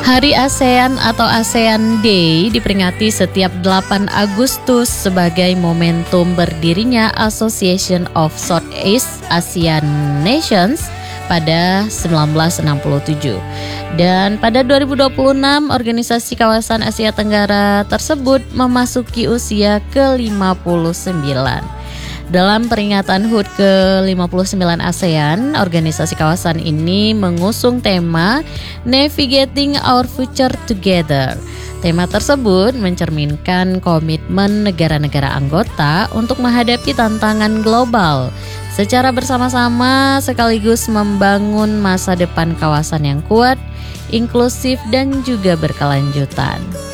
Hari ASEAN atau ASEAN Day diperingati setiap 8 Agustus sebagai momentum berdirinya Association of Southeast Asian Nations pada 1967. Dan pada 2026, organisasi kawasan Asia Tenggara tersebut memasuki usia ke-59. Dalam peringatan HUT ke-59 ASEAN, organisasi kawasan ini mengusung tema Navigating Our Future Together. Tema tersebut mencerminkan komitmen negara-negara anggota untuk menghadapi tantangan global secara bersama-sama sekaligus membangun masa depan kawasan yang kuat, inklusif, dan juga berkelanjutan.